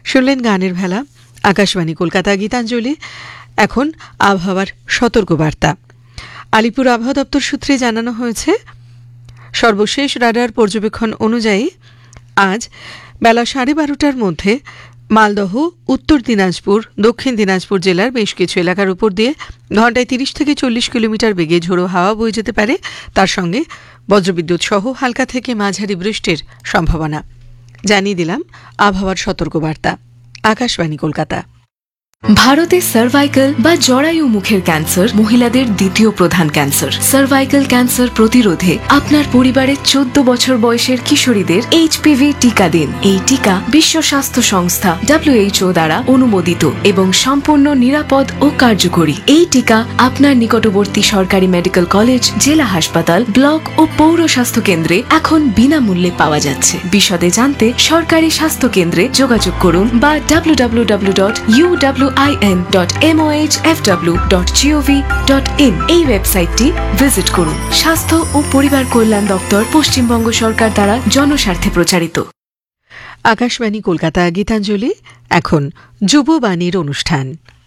শুনলেন গানের ভেলা, আকাশবাণী কলকাতা। গীতাঞ্জলি। এখন আবহাওয়ার সতর্কবার্তা। আলিপুর আবহাওয়া দপ্তর সূত্রে জানানো হয়েছে, সর্বশেষ রাডার পর্যবেক্ষণ অনুযায়ী আজ বেলা 12:30টার মধ্যে মালদহ, উত্তর দিনাজপুর, দক্ষিণ দিনাজপুর জেলার বেশ কিছু এলাকার উপর দিয়ে ঘণ্টায় 30 থেকে 40 কিলোমিটার বেগে ঝোড়ো হাওয়া বয়ে যেতে পারে। তার সঙ্গে বজ্রবিদ্যুৎ সহ হালকা থেকে মাঝারি বৃষ্টির সম্ভাবনা। জানিয়ে দিলাম আবহাওয়ার সতর্কবার্তা। আকাশবাণী কলকাতা। ভারতে সার্ভাইকাল বা জরায়ু মুখের ক্যান্সার মহিলাদের দ্বিতীয় প্রধান ক্যান্সার। সার্ভাইকাল ক্যান্সার প্রতিরোধে আপনার পরিবারের 14 বছর বয়সের কিশোরীদের HPV টিকা দিন। এই টিকা বিশ্ব স্বাস্থ্য সংস্থা WHO দ্বারা অনুমোদিত এবং সম্পূর্ণ নিরাপদ ও কার্যকরী। এই টিকা আপনার নিকটবর্তী সরকারি মেডিকেল কলেজ, জেলা হাসপাতাল, ব্লক ও পৌর স্বাস্থ্য কেন্দ্রে এখন বিনামূল্যে পাওয়া যাচ্ছে। বিশদে জানতে সরকারি স্বাস্থ্য কেন্দ্রে যোগাযোগ করুন বা www.uwin.mohfw.gov.in এই ওয়েবসাইটটি ভিজিট করুন। স্বাস্থ্য ও পরিবার কল্যাণ দপ্তর, পশ্চিমবঙ্গ সরকার দ্বারা জনস্বার্থে প্রচারিত। আকাশবাণী কলকাতা। গীতাঞ্জলি। এখন যুববাণীর অনুষ্ঠান।